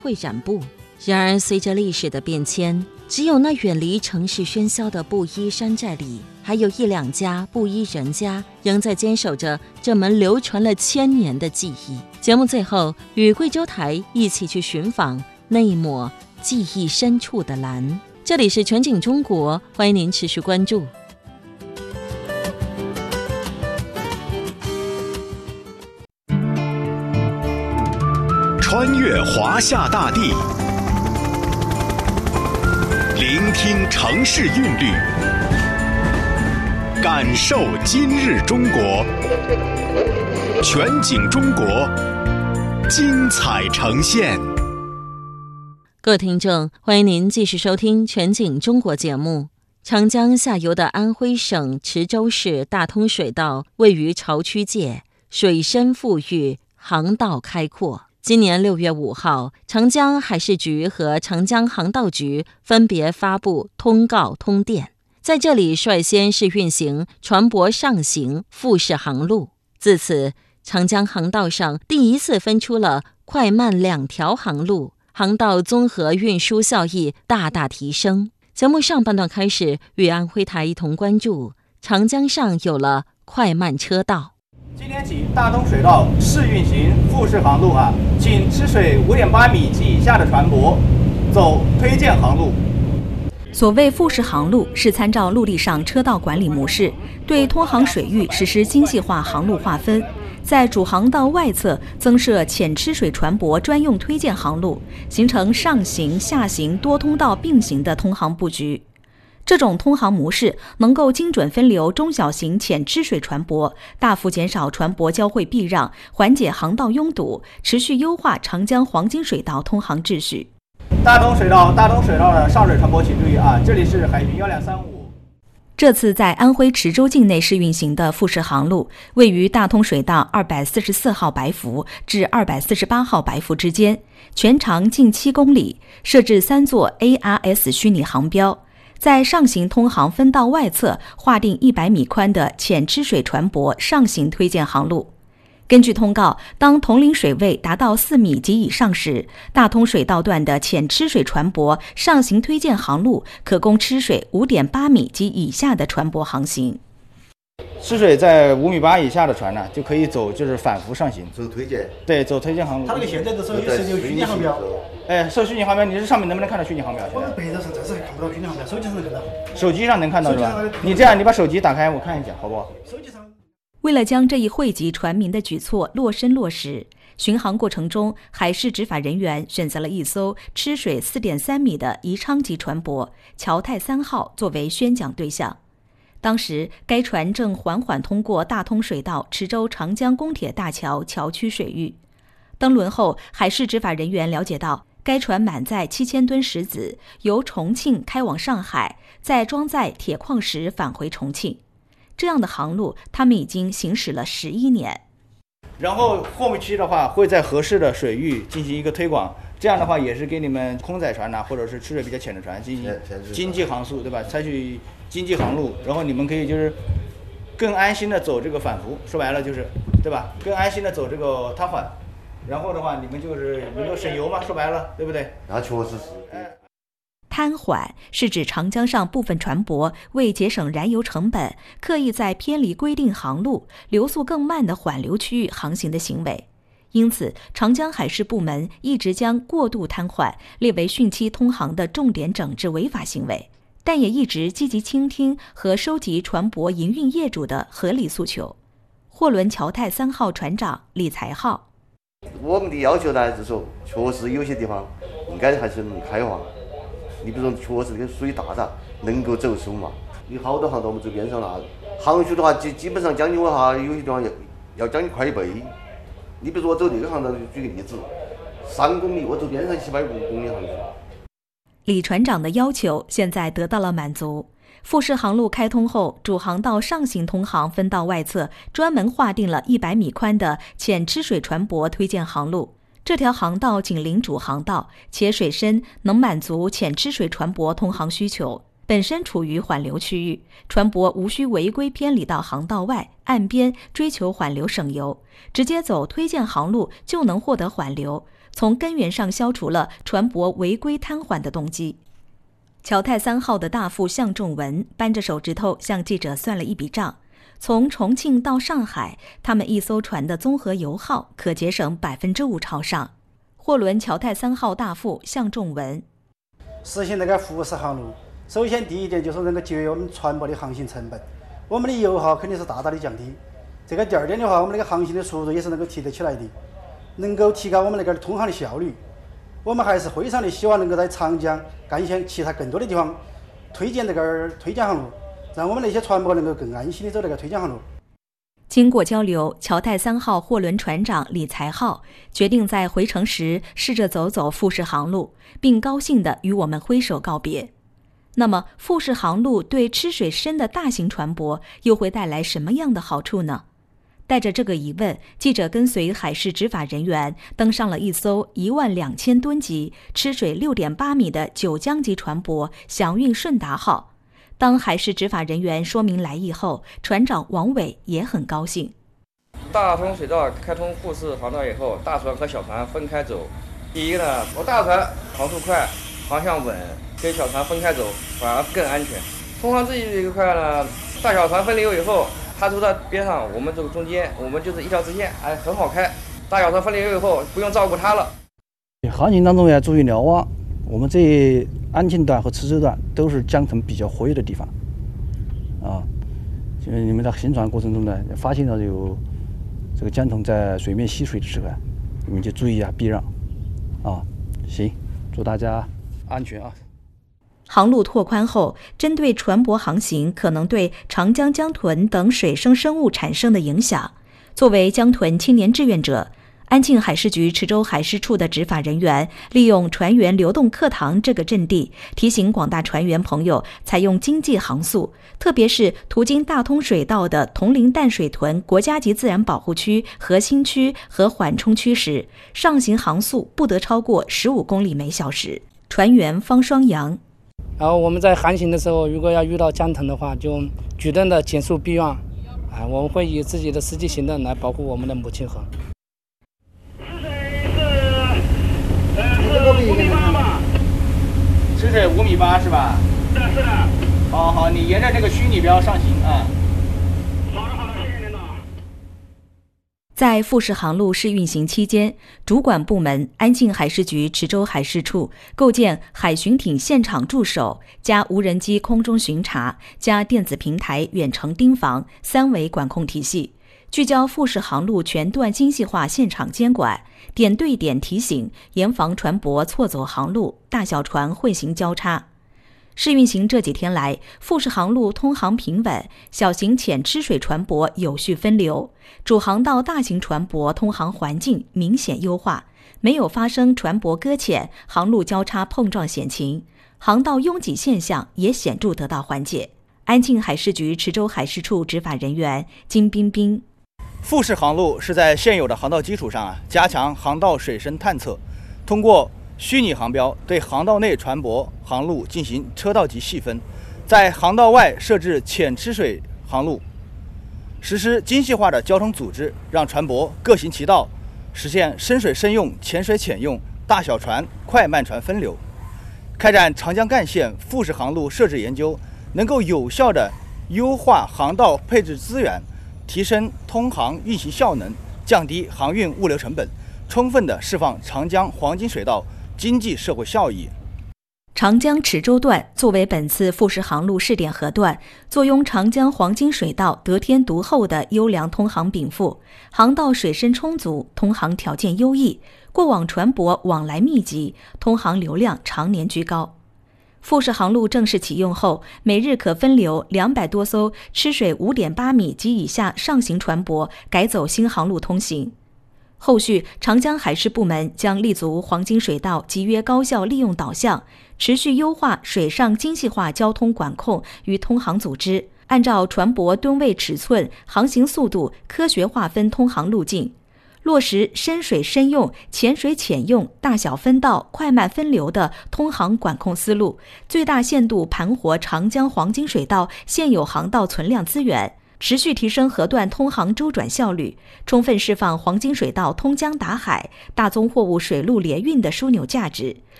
会展布。然而随着历史的变迁，只有那远离城市喧嚣的布衣山寨里，还有一两家布衣人家仍在坚守着这门流传了1000年的技艺。节目最后与贵州台一起去寻访那一抹记忆深处的蓝。这里是全景中国，欢迎您持续关注。 穿越华夏大地，聆听城市韵律，感受今日中国。全景中国，精彩呈现。 各位听众，欢迎您继续收听全景中国节目。长江下游的安徽省池州市大通水道位于潮区界，水深富裕，航道开阔。今年6月5号，长江海事局和长江航道局分别发布通告通电，在这里率先试运行船舶上行复式航路。自此，长江航道上第一次分出了快慢2条航路，航道综合运输效益大大提升。节目上半段开始，与安徽台一同关注长江上有了快慢车道。 今天起，大通水道试运行复式航路请吃水5.8米及以下的船舶走推荐航路。 所谓复式航路，是参照陆地上车道管理模式，对通航水域实施精细化航路划分，在主航道外侧增设浅吃水船舶专用推荐航路，形成上行、下行多通道并行的通航布局。这种通航模式能够精准分流中小型浅吃水船舶，大幅减少船舶交汇避让，缓解航道拥堵，持续优化长江黄金水道通航秩序。 大通水道的上水船舶请注意这里是海巡1235。 这次在安徽池州境内试运行的复式航路，位于大通水道244号白浮至248号白浮之间，全长近7公里，设置3座 ARS 虚拟航标。在上行通航分道外侧划定100米宽的浅吃水船舶上行推荐航路。根据通告，当统领水位达到4米及以上时，大通水道段的浅吃水船舶上行推荐航路可供吃水5.8米及以下的船舶航行。 吃水在5.8米以下的船就可以走反浮上行， 走推荐。 对，走推荐航路。 它那个现在的时候是有虚拟航标。 设虚拟航标，你这上面能不能看到虚拟航标？ 我们白纸上暂时还看不到虚拟航标，手机上能看到。 手机上能看到是吧？你这样，你把手机打开，我看一下，好不好？ 手机上。 为了将这一惠及船民的举措落实落实，巡航过程中，海事执法人员选择了一艘吃水4.3米的宜昌级船舶“侨泰3号”作为宣讲对象。当时，该船正缓缓通过大通水道池州长江公铁大桥桥区水域。登轮后，海事执法人员了解到，该船满载7000吨石子，由重庆开往上海，再装载铁矿石返回重庆。这样的航路，他们已经行驶了11年。 然后后期的话，会在合适的水域进行一个推广，这样的话也是给你们空载船或者是吃水比较浅的船进行经济航速，对吧？采取经济航路，然后你们可以更安心的走这个反浮，说白了对吧？更安心的走这个瘫缓，然后的话你们能够省油嘛，说白了，对不对？ 那确实是。 瘫缓是指长江上部分船舶为节省燃油成本，刻意在偏离规定航路、流速更慢的缓流区域航行的行为。因此，长江海事部门一直将过度瘫缓列为汛期通航的重点整治违法行为，但也一直积极倾听和收集船舶营运业主的合理诉求。货轮侨泰3号船长李才浩： 我们的要求呢，就是说，确实有些地方应该还是能开放。你比如说，确实这个水大能够走疏嘛。有好多航道我们走边上了，航速的话基本上将近有些地方要将近快1倍。你比如说我走这个航道，举个例子，3公里我走边上700公里航速。 李船长的要求现在得到了满足。复式航路开通后，主航道上行通航分道外侧专门划定了100米宽的浅吃水船舶推荐航路。这条航道紧邻主航道，且水深能满足浅吃水船舶通航需求，本身处于缓流区域，船舶无需违规偏离到航道外岸边追求缓流省油，直接走推荐航路就能获得缓流， 从根源上消除了船舶违规瘫痪的动机。侨泰3号的大副向仲文扳着手指头向记者算了一笔账，从重庆到上海，他们一艘船的综合油耗可节省5%朝上。货轮侨泰3号大副向仲文： 实行那个复式航路，首先第一点就是能够节约我们船舶的航行成本，我们的油耗肯定是大大的降低。这个第二点的话，我们那个航行的速度也是能够提得起来的，能够提高我们那个通航的效率。我们还是非常的希望能够在长江、赣县其他更多的地方推荐这个推荐航路，让我们那些船舶能够更安心的走这个推荐航路。 经过交流，侨泰3号货轮船长李才浩决定在回程时试着走走复式航路，并高兴地与我们挥手告别。那么，复式航路对吃水深的大型船舶又会带来什么样的好处呢？带着这个疑问，记者跟随海事执法人员登上了一艘12000吨级、吃水6.8米的九江级船舶“祥运顺达号”。当海事执法人员说明来意后，船长王伟也很高兴。 大通水道开通复式航道以后，大船和小船分开走。第一呢，我大船航速快，航向稳，跟小船分开走反而更安全。通航这一块呢，大小船分流以后，它走到边上，我们走中间，我们就是一条直线，很好开。大小船分流以后，不用照顾它了。 航行当中要注意瞭望，我们这安庆段和池州段都是江腾比较活跃的地方，就是你们在行船过程中呢，发现到有这个江腾在水面吸水的时候，你们就注意避让，行，祝大家安全啊！ 航路拓宽后，针对船舶航行可能对长江江豚等水生生物产生的影响，作为江豚青年志愿者，安庆海事局池州海事处的执法人员利用船员流动课堂这个阵地，提醒广大船员朋友采用经济航速，特别是途经大通水道的铜陵淡水屯国家级自然保护区核心区和缓冲区时，上行航速不得超过15公里每小时。船员方双阳： 然后我们在航行的时候，如果要遇到江腾的话，就主动的减速避让，我们会以自己的实际行动来保护我们的母亲河。 5.8米吧，吃水5.8米是吧？是的。好，你沿着这个虚拟标上行啊。好的，谢谢领导。 在复式航路试运行期间，主管部门安庆海事局池州海事处构建海巡艇现场驻守加无人机空中巡查加电子平台远程盯防3维管控体系，聚焦复式航路全段精细化现场监管，点对点提醒，严防船舶错走航路、大小船混行交叉。试运行这几天来，复式航路通航平稳，小型浅吃水船舶有序分流，主航道大型船舶通航环境明显优化，没有发生船舶搁浅、航路交叉碰撞险情，航道拥挤现象也显著得到缓解。安庆海事局池州海事处执法人员金彬彬： 复式航路是在现有的航道基础上加强航道水深探测，通过虚拟航标对航道内船舶航路进行车道级细分，在航道外设置浅吃水航路，实施精细化的交通组织，让船舶各行其道，实现深水深用、浅水浅用、大小船、快慢船分流。开展长江赣线复式航路设置研究，能够有效地优化航道配置资源，提升通航运行效能，降低航运物流成本，充分地释放长江黄金水道经济社会效益。 长江池州段作为本次复式航路试点河段，坐拥长江黄金水道得天独厚的优良通航禀赋，航道水深充足，通航条件优异，过往船舶往来密集，通航流量常年居高。复式航路正式启用后，每日可分流200多艘吃水5.8米及以下上行船舶改走新航路通行。后续，长江海事部门将立足黄金水道集约高效利用导向，持续优化水上精细化交通管控与通航组织，按照船舶吨位尺寸、航行速度科学划分通航路径，落实深水深用、浅水浅用、大小分道、快慢分流的通航管控思路，最大限度盘活长江黄金水道现有航道存量资源， 持续提升河段通航周转效率，充分释放黄金水道通江达海、大宗货物水陆联运的枢纽价值，